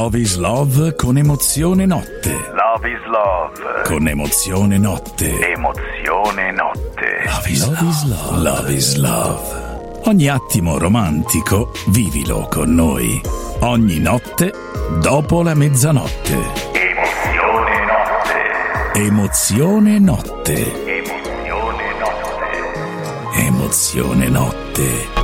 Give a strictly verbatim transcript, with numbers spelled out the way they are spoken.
Love is Love con Emozione Notte. Love is Love. Con Emozione Notte. Emozione Notte. Love is Love. Love is Love. Love is Love. Ogni attimo romantico vivilo con noi. Ogni notte dopo la mezzanotte. Emozione Notte. Emozione Notte. Emozione Notte. Emozione Notte.